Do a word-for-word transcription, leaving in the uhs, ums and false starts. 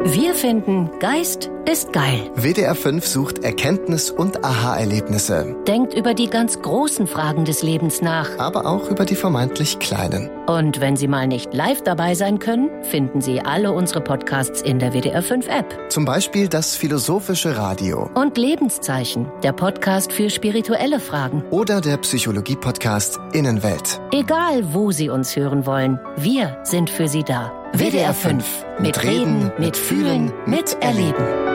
Wir finden, Geist ist geil. W D R fünf sucht Erkenntnis- und Aha-Erlebnisse. Denkt über die ganz großen Fragen des Lebens nach. Aber auch über die vermeintlich kleinen. Und wenn Sie mal nicht live dabei sein können, finden Sie alle unsere Podcasts in der W D R fünf App. Zum Beispiel das Philosophische Radio. Und Lebenszeichen, der Podcast für spirituelle Fragen. Oder der Psychologie-Podcast Innenwelt. Egal, wo Sie uns hören wollen, wir sind für Sie da. W D R fünf. Mit Reden, mit Fühlen, mit Erleben.